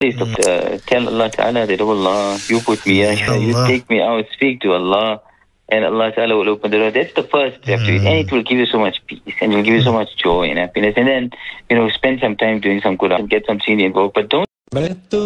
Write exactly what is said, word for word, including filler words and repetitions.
Please uh, tell Allah Ta'ala that, oh Allah, you put me here, you take me out, speak to Allah, and Allah Ta'ala will open the door. That's the first step to it, and it will give you so much peace, and it will give you so much joy and happiness. And then, you know, spend some time doing some good and get some senior involved, but don't